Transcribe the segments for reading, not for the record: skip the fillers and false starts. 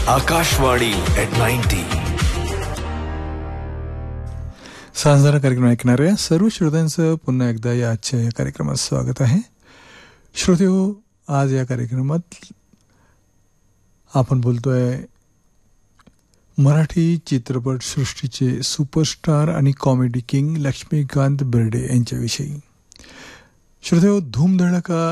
Akashvani at 90. सांजरा कार्यक्रम ऐकणाऱ्या सर्व श्रोत्यांचं पुन्हा एकदा या आजच्या या कार्यक्रमात स्वागत आहे. श्रोतेहो, आज या कार्यक्रमात आपण बोलतोय मराठी चित्रपट सृष्टीचे सुपरस्टार आणि कॉमेडी किंग लक्ष्मीकांत बेर्डे यांच्याविषयी. श्रोतेहो, धूमधडाका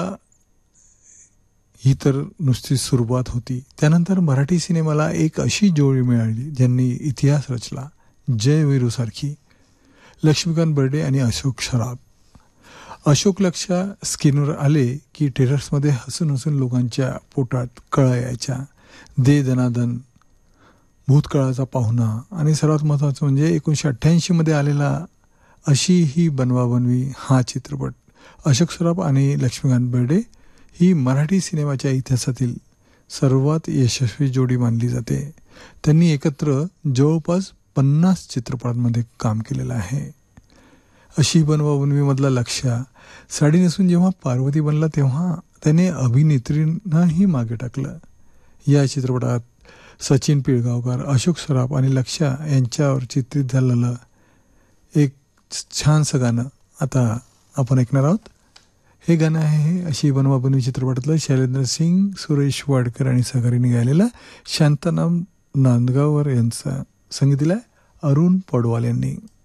ही तर नुसती सुरुवात होती. त्यानंतर मराठी सिनेमाला एक अशी जोडी मिळाली ज्यांनी इतिहास रचला. जय वीरू सारखी लक्ष्मीकांत बेर्डे आणि अशोक सराफ. अशोक लक्ष स्क्रीनवर आले की टेरर्समध्ये हसून हसून लोकांच्या पोटात कळा यायच्या. दे दनादन, भूतकाळाचा पाहुणा आणि सर्वात महत्त्वाचं म्हणजे 1988 आलेला अशी ही बनवाबनवी हा चित्रपट. अशोक सराफ आणि लक्ष्मीकांत बेर्डे ही मराठी सिनेमाच्या इतिहासातील सर्वात यशस्वी जोडी मानली जाते. त्यांनी एकत्र जवळपास 50 चित्रपटांमध्ये काम केलेलं आहे. अशी बनवाबनवीमधला लक्ष साडी नेसून जेव्हा पार्वती बनला तेव्हा त्याने अभिनेत्रींनाही मागे टाकलं. या चित्रपटात सचिन पिळगावकर, अशोक सराफ आणि लक्ष यांच्यावर चित्रित झालेलं एक छानसं गाणं आता आपण ऐकणार आहोत. हे गाणं आहे अशी बनवाबनवी चित्रपटातलं शैलेंद्र सिंग, सुरेश वाडकर आणि सहकारीने गायलेलं. शांताराम नांदगावकर यांचं संगीत दिलंय अरुण पडवाल यांनी.